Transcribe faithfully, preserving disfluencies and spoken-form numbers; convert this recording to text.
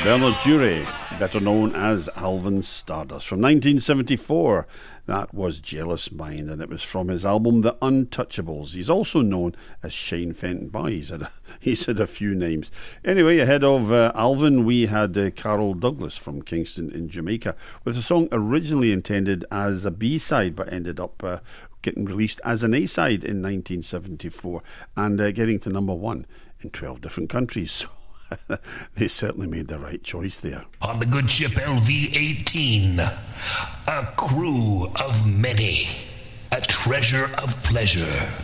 Bernard Jury, better known as Alvin Stardust. From nineteen seventy-four, that was Jealous Mind, and it was from his album The Untouchables. He's also known as Shane Fenton. Boy, he's had a, he's had a few names. Anyway, ahead of uh, Alvin, we had uh, Carol Douglas from Kingston in Jamaica, with a song originally intended as a B-side, but ended up uh, getting released as an A-side in nineteen seventy-four, and uh, getting to number one in twelve different countries. So they certainly made the right choice there. On the good ship L V eighteen, a crew of many, a treasure of pleasure.